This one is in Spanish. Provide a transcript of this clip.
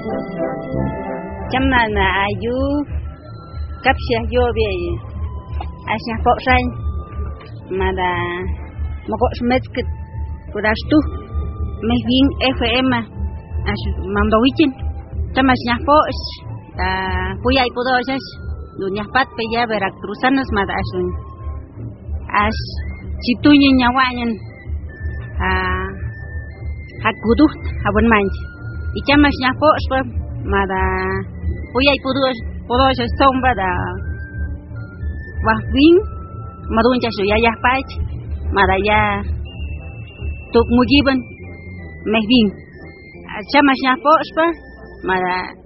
Chamna na ayu kapsia yo be asya poksay mada moko smetket pudastu mehvin FM asu mambawichin tamasnya pos puyay podosas dunya pat peya Veracruzanos mada asun as situnya nyawanyan hakudut habon manj ichamasnya pos mada puyay podosas somba da wahvin maduncha su yayah pach mada ya tuk mugiban mehvin chamasnya pos mada